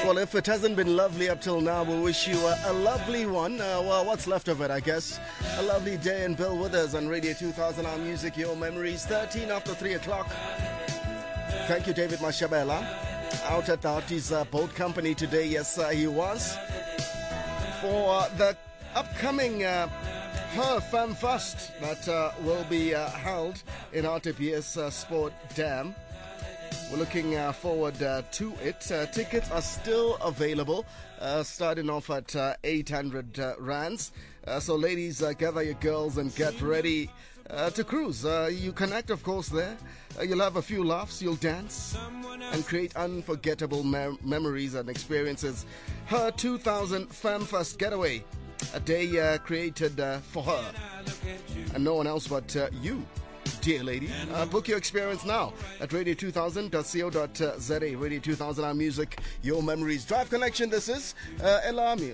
Well, if it hasn't been lovely up till now, we wish you a lovely one. Well, what's left of it, I guess. A lovely day and Bill Withers on Radio 2000, our music, your memories, 13 after 3 o'clock. Thank you, David Mashabela. Out at the Artie's Boat Company today, yes, he was. For the upcoming Her Fam Fest that will be held in RTPS Sport Dam. We're looking forward to it. Tickets are still available, starting off at 800 rands. So ladies, gather your girls and get ready to cruise. You connect, of course, there. You'll have a few laughs, you'll dance, and create unforgettable memories and experiences. Her 2000 FamFest Getaway, a day created for her, and no one else but you. Dear lady, book your experience now at radio2000.co.za. Radio 2000, our music, your memories. Drive Connection, this is Elami.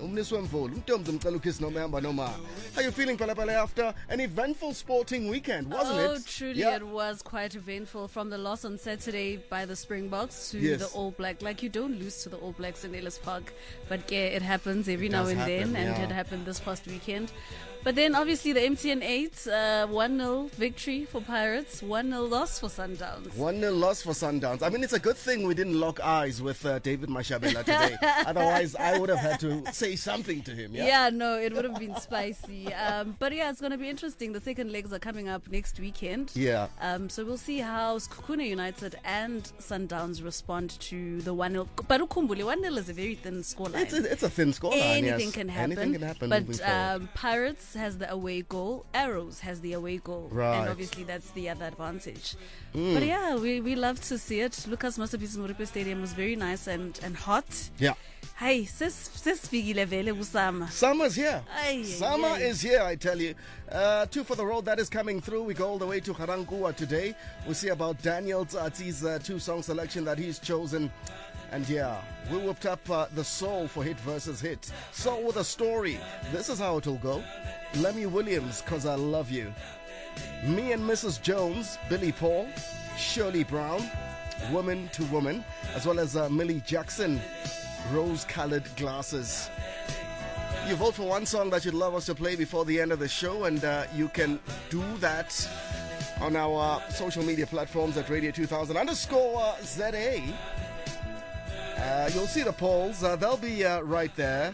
How are you feeling, Palapale, after an eventful sporting weekend, wasn't it? Oh, truly, it was quite eventful. From the loss on Saturday by the Springboks to the All Black. Like, you don't lose to the All Blacks in Ellis Park, but yeah, it happens every now and then, and it happened this past weekend. But then, obviously, the MTN 8, 1-0 victory for Pirates, 1-0 loss for Sundowns. 1-0 loss for Sundowns. I mean, it's a good thing we didn't lock eyes with David Mashabela today. Otherwise, I would have had to say something to him. Yeah, no, it would have been spicy. But yeah, it's going to be interesting. The second legs are coming up next weekend. Yeah. So we'll see how Sekhukhune United and Sundowns respond to the 1-0. But ukhumbule, 1-0 is a very thin scoreline. It's a thin scoreline. Anything can happen. Anything can happen. But Pirates has the away goal, Arrows has the away goal, and obviously that's the other advantage. But yeah, we love to see it. Lucas Masterpiece Moripe Stadium was very nice and hot. Yeah. Hey, summer's here. Summer is here, I tell you. 2 for the road that is coming through. We go all the way to Garankuwa today. We'll see about Daniel Tsatsi's 2-song selection that he's chosen. And yeah, we whipped up the soul for hit versus hit. Soul with a story. This is how it'll go. Lemmy Williams, 'Cause I Love You. Me and Mrs. Jones, Billy Paul, Shirley Brown, Woman to Woman, as well as Millie Jackson, Rose-Colored Glasses. You vote for one song that you'd love us to play before the end of the show, and you can do that on our social media platforms at Radio 2000 _ZA. You'll see the polls. They'll be right there.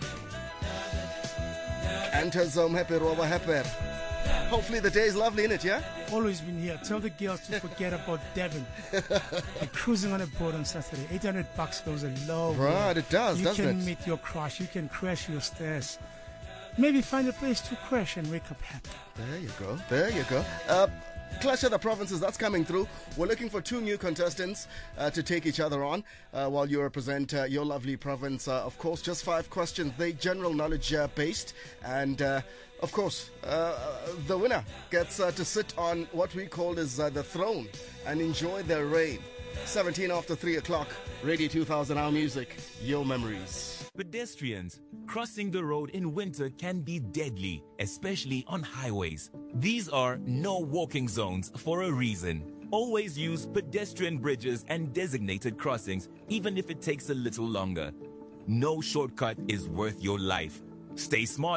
Enter Zom Heper Roba Heper. Hopefully the day is lovely, innit, yeah? Always been here. Tell the girls to forget about Devon. They're cruising on a boat on Saturday. $800 goes a long way. Right, it does, doesn't it? You can meet your crush. You can crash your stairs. Maybe find a place to crash and wake up happy. There you go. There you go. Clash of the Provinces, that's coming through. We're looking for 2 new contestants to take each other on while you represent your lovely province. Of course, just 5 questions. They general knowledge based. And of course, the winner gets to sit on what we call as the throne and enjoy their reign. 17 after 3 o'clock. Radio 2000, our music, your memories. Pedestrians, crossing the road in winter can be deadly, especially on highways. These are no walking zones for a reason. Always use pedestrian bridges and designated crossings, even if it takes a little longer. No shortcut is worth your life. Stay smart.